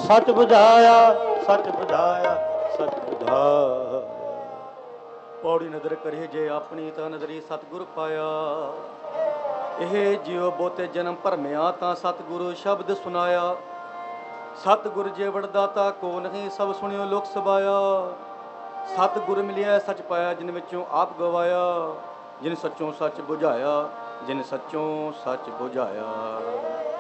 सच बुझाया सच बुझाया सच बुझाया। पौड़ी नदर करे जे अपनी तां नदरी सतगुर पाया। ਇਹ ਜਿਉ ਬਹੁਤੇ ਜਨਮ ਭਰਮਿਆ ਤਾਂ ਸਤਿਗੁਰੂ ਸ਼ਬਦ ਸੁਨਾਇਆ। ਸਤਿਗੁਰ ਜੇਵੜ ਦਾਤਾ ਕੋ ਨਹੀਂ ਸਭ ਸੁਣਿਓ ਲੋਕ ਸਬਾਇਆ। ਸਤਿਗੁਰ ਮਿਲਿਆ ਸੱਚ ਪਾਇਆ ਜਿਨ ਵਿੱਚੋਂ ਆਪ ਗਵਾਇਆ। ਜਿਨ ਸੱਚੋਂ ਸੱਚ ਬੁਝਾਇਆ ਜਿਨ ਸੱਚੋਂ ਸੱਚ ਬੁਝਾਇਆ।